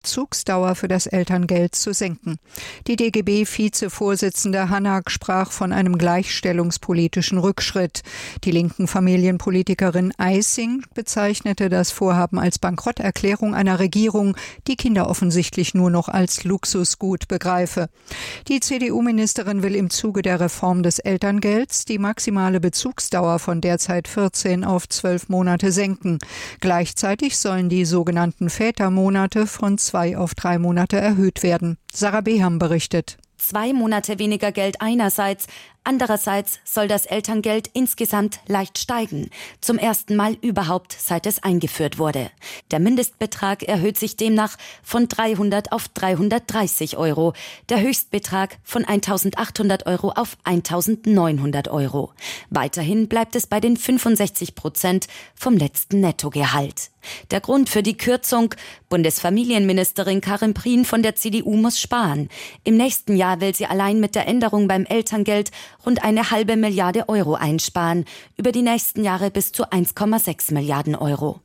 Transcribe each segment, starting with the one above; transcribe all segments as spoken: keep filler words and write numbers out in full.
Bezugsdauer für das Elterngeld zu senken. Die D G B-Vizevorsitzende Hanak sprach von einem gleichstellungspolitischen Rückschritt. Die linken Familienpolitikerin Eissing bezeichnete das Vorhaben als Bankrotterklärung einer Regierung, die Kinder offensichtlich nur noch als Luxusgut begreife. Die C D U-Ministerin will im Zuge der Reform des Elterngelds die maximale Bezugsdauer von derzeit vierzehn auf zwölf Monate senken. Gleichzeitig sollen die sogenannten Vätermonate von zwei auf drei Monate erhöht werden. Sarah Beham berichtet. Zwei Monate weniger Geld einerseits, andererseits soll das Elterngeld insgesamt leicht steigen. Zum ersten Mal überhaupt, seit es eingeführt wurde. Der Mindestbetrag erhöht sich demnach von dreihundert auf dreihundertdreißig Euro. Der Höchstbetrag von eintausendachthundert Euro auf eintausendneunhundert Euro. Weiterhin bleibt es bei den fünfundsechzig Prozent vom letzten Nettogehalt. Der Grund für die Kürzung: Bundesfamilienministerin Karin Prien von der C D U muss sparen. Im nächsten Jahr will sie allein mit der Änderung beim Elterngeld rund eine halbe Milliarde Euro einsparen, über die nächsten Jahre bis zu eins Komma sechs Milliarden Euro.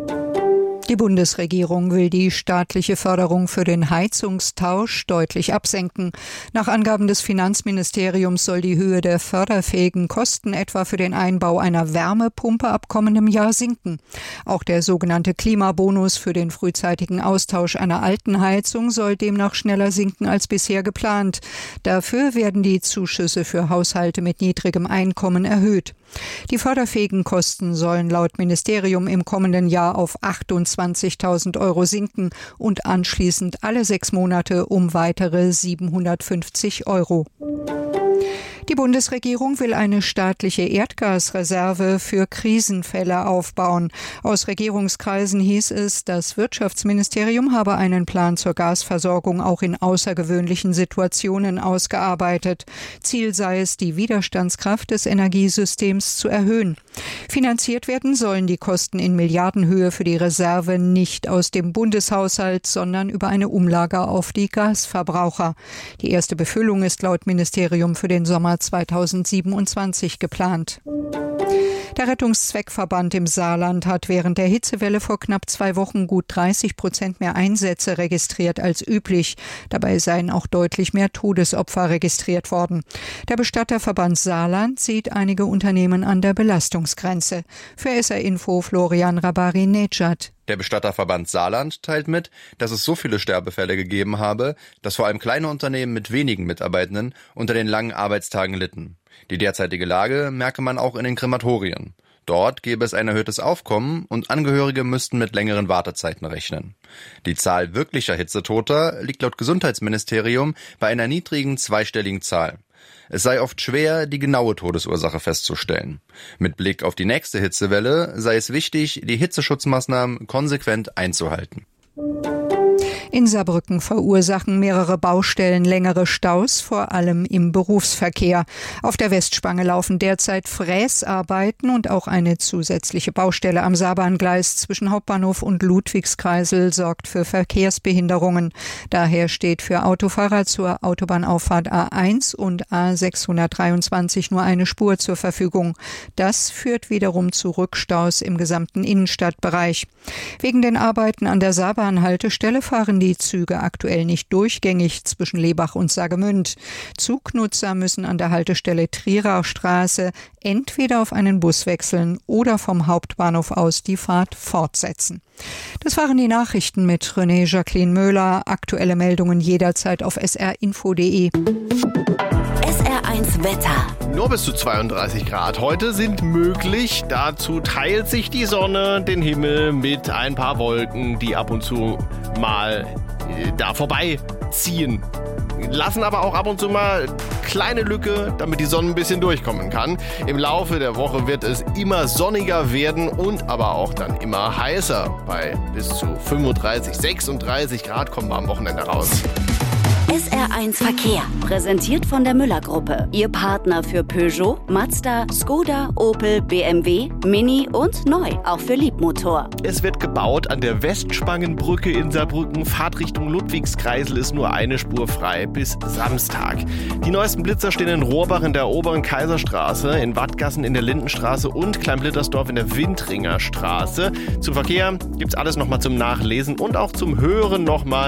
Die Bundesregierung will die staatliche Förderung für den Heizungstausch deutlich absenken. Nach Angaben des Finanzministeriums soll die Höhe der förderfähigen Kosten etwa für den Einbau einer Wärmepumpe ab kommendem Jahr sinken. Auch der sogenannte Klimabonus für den frühzeitigen Austausch einer alten Heizung soll demnach schneller sinken als bisher geplant. Dafür werden die Zuschüsse für Haushalte mit niedrigem Einkommen erhöht. Die förderfähigen Kosten sollen laut Ministerium im kommenden Jahr auf achtundzwanzigtausend Euro sinken und anschließend alle sechs Monate um weitere siebenhundertfünfzig Euro. Die Bundesregierung will eine staatliche Erdgasreserve für Krisenfälle aufbauen. Aus Regierungskreisen hieß es, das Wirtschaftsministerium habe einen Plan zur Gasversorgung auch in außergewöhnlichen Situationen ausgearbeitet. Ziel sei es, die Widerstandskraft des Energiesystems zu erhöhen. Finanziert werden sollen die Kosten in Milliardenhöhe für die Reserve nicht aus dem Bundeshaushalt, sondern über eine Umlage auf die Gasverbraucher. Die erste Befüllung ist laut Ministerium für den Sommer zweitausendsiebenundzwanzig geplant. Der Rettungszweckverband im Saarland hat während der Hitzewelle vor knapp zwei Wochen gut dreißig Prozent mehr Einsätze registriert als üblich. Dabei seien auch deutlich mehr Todesopfer registriert worden. Der Bestatterverband Saarland sieht einige Unternehmen an der Belastungsgrenze. Für S R Info Florian Rabari-Nejad. Der Bestatterverband Saarland teilt mit, dass es so viele Sterbefälle gegeben habe, dass vor allem kleine Unternehmen mit wenigen Mitarbeitenden unter den langen Arbeitstagen litten. Die derzeitige Lage merke man auch in den Krematorien. Dort gäbe es ein erhöhtes Aufkommen und Angehörige müssten mit längeren Wartezeiten rechnen. Die Zahl wirklicher Hitzetoter liegt laut Gesundheitsministerium bei einer niedrigen zweistelligen Zahl. Es sei oft schwer, die genaue Todesursache festzustellen. Mit Blick auf die nächste Hitzewelle sei es wichtig, die Hitzeschutzmaßnahmen konsequent einzuhalten. In Saarbrücken verursachen mehrere Baustellen längere Staus, vor allem im Berufsverkehr. Auf der Westspange laufen derzeit Fräsarbeiten und auch eine zusätzliche Baustelle am Saarbahngleis zwischen Hauptbahnhof und Ludwigskreisel sorgt für Verkehrsbehinderungen. Daher steht für Autofahrer zur Autobahnauffahrt A eins und A sechshundertdreiundzwanzig nur eine Spur zur Verfügung. Das führt wiederum zu Rückstaus im gesamten Innenstadtbereich. Wegen den Arbeiten an der Saarbahn-Haltestelle fahren die Züge aktuell nicht durchgängig zwischen Lebach und Saargemünd. Zugnutzer müssen an der Haltestelle Trierer Straße entweder auf einen Bus wechseln oder vom Hauptbahnhof aus die Fahrt fortsetzen. Das waren die Nachrichten mit René Jacqueline Möhler. Aktuelle Meldungen jederzeit auf s r info punkt d e. S R eins Wetter. Nur bis zu zweiunddreißig Grad heute sind möglich. Dazu teilt sich die Sonne den Himmel mit ein paar Wolken, die ab und zu mal äh, da vorbeiziehen. Lassen aber auch ab und zu mal kleine Lücke, damit die Sonne ein bisschen durchkommen kann. Im Laufe der Woche wird es immer sonniger werden und aber auch dann immer heißer. Bei bis zu fünfunddreißig, sechsunddreißig Grad kommen wir am Wochenende raus. S R eins Verkehr, präsentiert von der Müller-Gruppe. Ihr Partner für Peugeot, Mazda, Skoda, Opel, B M W, Mini und neu, auch für Liebmotor. Es wird gebaut an der Westspangenbrücke in Saarbrücken. Fahrtrichtung Ludwigskreisel ist nur eine Spur frei bis Samstag. Die neuesten Blitzer stehen in Rohrbach in der oberen Kaiserstraße, in Wattgassen in der Lindenstraße und Kleinblittersdorf in der Windringer Straße. Zum Verkehr gibt's alles nochmal zum Nachlesen und auch zum Hören nochmal